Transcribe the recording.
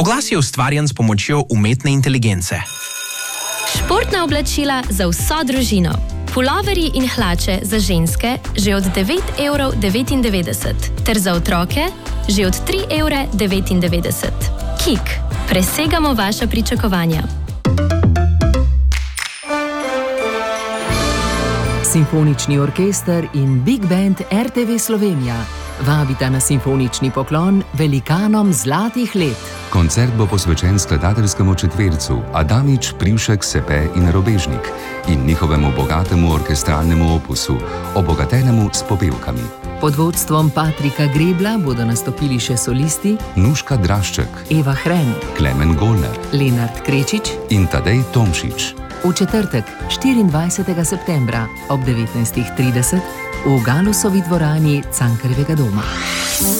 Oglas je ustvarjen s pomočjo umetne inteligence. Športna oblačila za vso družino. Puloverji in hlače za ženske že od 9,99 € ter za otroke že od 3,99 €. Kik. Presegamo vaša pričakovanja. Simfonični orkester in Big Band RTV Slovenija vabita na simfonični poklon velikanom zlatih let. Koncert bo posvečen skladateljskemu četvercu Adamič, Privšek, Sepe in Robežnik in njihovemu bogatemu orkestralnemu opusu, obogatenemu s popevkami. Pod vodstvom Patrika Grebla bodo nastopili še solisti Nuška Drašček, Eva Hren, Klemen Golner, Lenart Krečič in Tadej Tomšič. V četrtek, 24. septembra ob 19:30 v Galusovi dvorani Cankarjevega doma.